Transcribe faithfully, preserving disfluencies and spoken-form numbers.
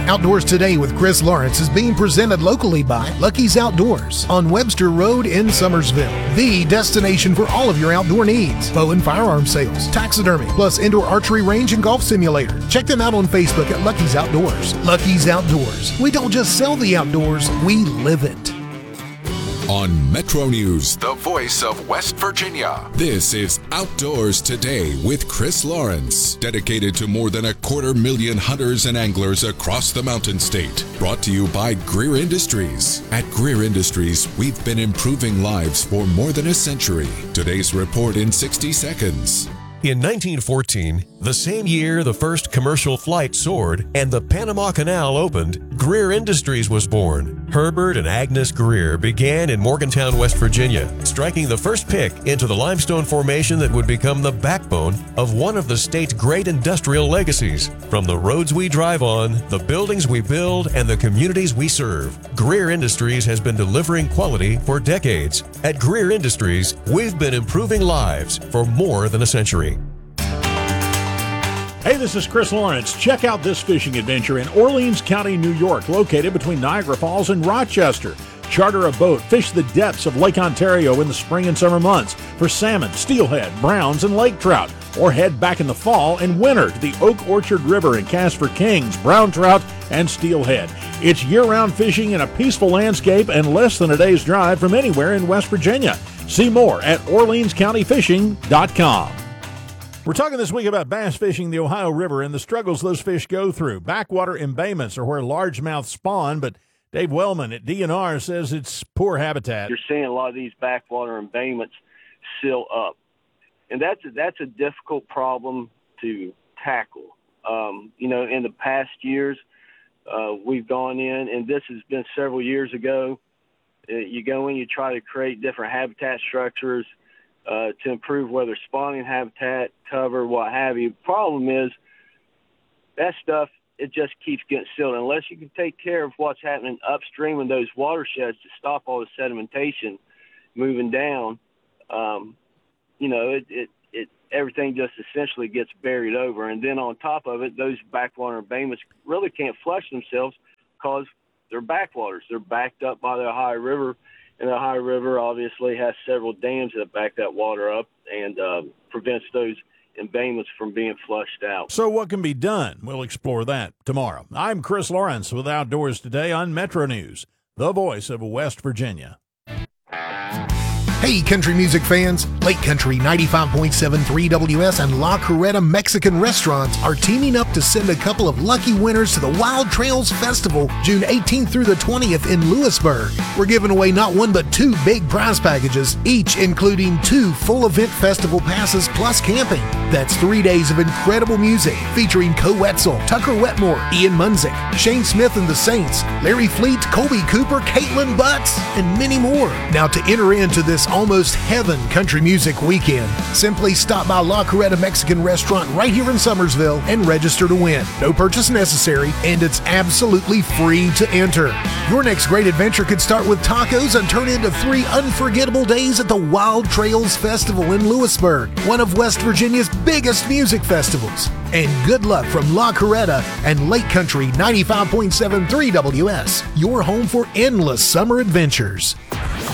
Outdoors Today with Chris Lawrence is being presented locally by Lucky's Outdoors on Webster Road in Summersville. The destination for all of your outdoor needs. Bow and firearm sales, taxidermy, plus indoor archery range and golf simulator. Check them out on Facebook at Lucky's Outdoors. Lucky's Outdoors. We don't just sell the outdoors, we live it. On Metro News, the voice of West Virginia. This is Outdoors Today with Chris Lawrence, dedicated to more than a quarter million hunters and anglers across the Mountain State. Brought to you by Greer Industries. At Greer Industries, we've been improving lives for more than a century. Today's report in sixty seconds. In nineteen fourteen, the same year the first commercial flight soared and the Panama Canal opened, Greer Industries was born. Herbert and Agnes Greer began in Morgantown, West Virginia, striking the first pick into the limestone formation that would become the backbone of one of the state's great industrial legacies. From the roads we drive on, the buildings we build, and the communities we serve, Greer Industries has been delivering quality for decades. At Greer Industries, we've been improving lives for more than a century. Hey, this is Chris Lawrence. Check out this fishing adventure in Orleans County, New York, located between Niagara Falls and Rochester. Charter a boat, fish the depths of Lake Ontario in the spring and summer months for salmon, steelhead, browns, and lake trout. Or head back in the fall and winter to the Oak Orchard River and cast for kings, brown trout, and steelhead. It's year-round fishing in a peaceful landscape and less than a day's drive from anywhere in West Virginia. See more at orleans county fishing dot com. We're talking this week about bass fishing the Ohio River and the struggles those fish go through. Backwater embayments are where largemouth spawn, but Dave Wellman at D N R says it's poor habitat. You're seeing a lot of these backwater embayments seal up, and that's a, that's a difficult problem to tackle. Um, you know, in the past years, uh, we've gone in, and this has been several years ago. Uh, you go in, you try to create different habitat structures Uh, to improve whether spawning habitat, cover, what have you. Problem is that stuff, it just keeps getting sealed. Unless you can take care of what's happening upstream in those watersheds to stop all the sedimentation moving down, um, you know, it, it, it everything just essentially gets buried over. And then on top of it, those backwater embayments really can't flush themselves because they're backwaters. They're backed up by the Ohio River. And the Ohio River obviously has several dams that back that water up and uh, prevents those embayments from being flushed out. So what can be done? We'll explore that tomorrow. I'm Chris Lawrence with Outdoors Today on Metro News, the voice of West Virginia. Hey, country music fans, Lake Country ninety-five point seven three W S and La Coretta Mexican Restaurants are teaming up to send a couple of lucky winners to the Wild Trails Festival June eighteenth through the twentieth in Lewisburg. We're giving away not one but two big prize packages, each including two full event festival passes plus camping. That's three days of incredible music featuring Co Wetzel, Tucker Wetmore, Ian Munzik, Shane Smith and the Saints, Larry Fleet, Colby Cooper, Caitlin Butts, and many more. Now to enter into this almost heaven country music weekend, simply stop by La Coretta Mexican Restaurant right here in Summersville and register to win. No purchase necessary, and it's absolutely free to enter. Your next great adventure could start with tacos and turn into three unforgettable days at the Wild Trails Festival in Lewisburg, one of West Virginia's biggest music festivals. And good luck from La Coretta and Lake Country ninety-five point seven three W S, your home for endless summer adventures.